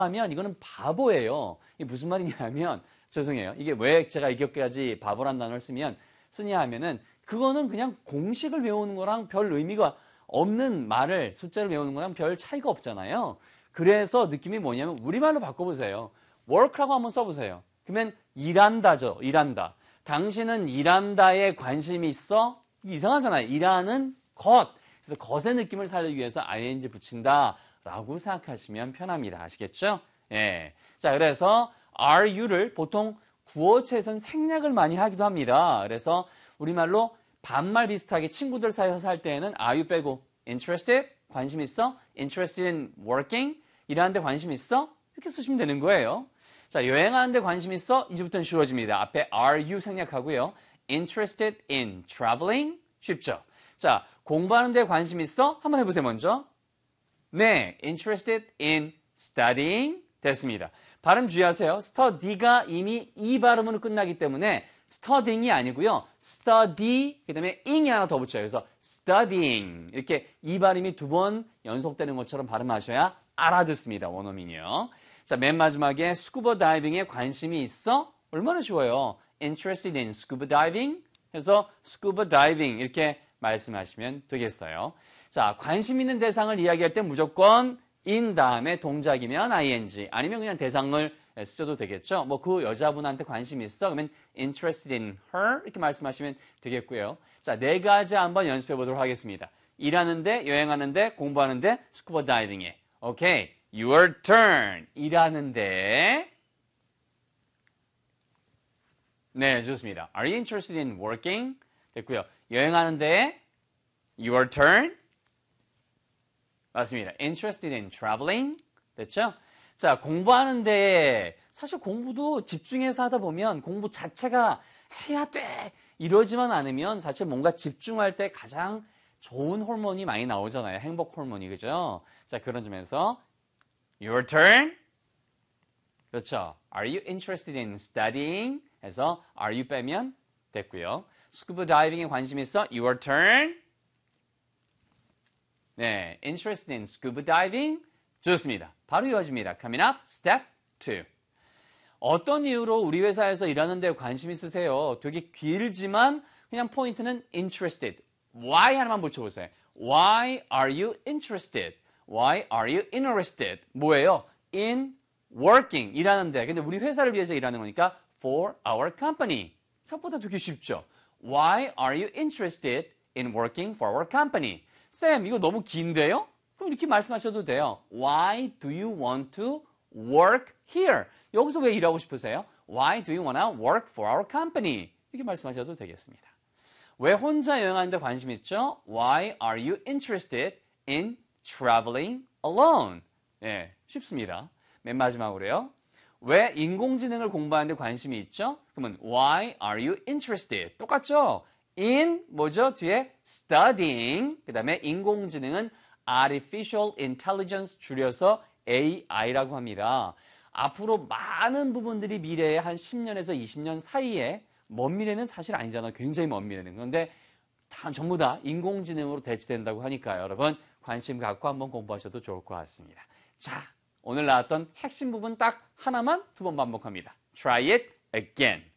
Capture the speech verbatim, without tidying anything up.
하면 이거는 바보예요. 이게 무슨 말이냐면 죄송해요. 이게 왜 제가 이렇게까지 바보란 단어를 쓰면 쓰냐 하면은 그거는 그냥 공식을 외우는 거랑 별 의미가 없는 말을 숫자를 외우는 거랑 별 차이가 없잖아요. 그래서 느낌이 뭐냐면 우리말로 바꿔보세요. work라고 한번 써보세요. 그러면 일한다죠. 일한다. 당신은 일한다에 관심이 있어? 이상하잖아요. 일하는 것. 그래서 것의 느낌을 살리기 위해서 아이엔지 붙인다라고 생각하시면 편합니다. 아시겠죠? 예. 자, 그래서 are you를 보통 구어체에서는 생략을 많이 하기도 합니다. 그래서 우리말로 반말 비슷하게 친구들 사이에서 살 때에는 are you 빼고 interested? 관심 있어? interested in working? 일하는데 관심 있어? 이렇게 쓰시면 되는 거예요. 자, 여행하는데 관심 있어? 이제부터는 쉬워집니다. 앞에 are you 생략하고요. interested in traveling? 쉽죠? 자, 공부하는데 관심 있어? 한번 해보세요, 먼저. 네, interested in studying? 됐습니다. 발음 주의하세요. study가 이미 이 발음으로 끝나기 때문에 studying이 아니고요. study, 그 다음에 ing이 하나 더 붙여요. 그래서 studying. 이렇게 이 발음이 두 번 연속되는 것처럼 발음하셔야 알아듣습니다. 원어민이요. 자, 맨 마지막에 scuba diving에 관심이 있어? 얼마나 쉬워요. interested in scuba diving? 그래서 scuba diving 이렇게 말씀하시면 되겠어요. 자, 관심 있는 대상을 이야기할 때 무조건 in 다음에 동작이면 아이엔지 아니면 그냥 대상을 쓰셔도 되겠죠. 뭐 그 여자분한테 관심 있어? 그러면 interested in her 이렇게 말씀하시면 되겠고요. 자, 네 가지 한번 연습해 보도록 하겠습니다. 일하는데, 여행하는데, 공부하는데, 스쿠버 다이빙에. 오케이. Your turn. 일하는데. 네, 좋습니다. Are you interested in working? 됐고요. 여행하는데. Your turn. 맞습니다. Interested in traveling. 됐죠? 자, 공부하는데 사실 공부도 집중해서 하다 보면 공부 자체가 해야 돼 이러지만 않으면 사실 뭔가 집중할 때 가장 좋은 호르몬이 많이 나오잖아요. 행복 호르몬이, 그죠? 자, 그런 점에서 Your turn. 그렇죠. Are you interested in studying? 해서 Are you 빼면 됐고요. 스쿠버 다이빙에 관심 있어? Your turn. 네, interested in scuba diving. 좋습니다. 바로 이어집니다. Coming up, step two. 어떤 이유로 우리 회사에서 일하는 데 관심 있으세요? 되게 길지만 그냥 포인트는 interested. Why 하나만 붙여보세요. Why are you interested? Why are you interested? 뭐예요? In working. 일하는데. 근데 우리 회사를 위해서 일하는 거니까 for our company. 생각보다 되게 쉽죠? Why are you interested in working for our company? 쌤, 이거 너무 긴데요? 그럼 이렇게 말씀하셔도 돼요. Why do you want to work here? 여기서 왜 일하고 싶으세요? Why do you want to work for our company? 이렇게 말씀하셔도 되겠습니다. 왜 혼자 여행하는데 관심 있죠? Why are you interested in traveling alone? 네, 쉽습니다. 맨 마지막으로요. 왜 인공지능을 공부하는데 관심이 있죠? 그러면 Why are you interested? 똑같죠? in 뭐죠? 뒤에 studying 그 다음에 인공지능은 artificial intelligence 줄여서 에이아이라고 합니다. 앞으로 많은 부분들이 미래에 한 십 년에서 이십 년 사이에 먼 미래는 사실 아니잖아요. 굉장히 먼 미래는. 그런데 다 전부 다 인공지능으로 대체된다고 하니까요. 여러분 관심 갖고 한번 공부하셔도 좋을 것 같습니다. 자, 오늘 나왔던 핵심 부분 딱 하나만 두 번 반복합니다. Try it again.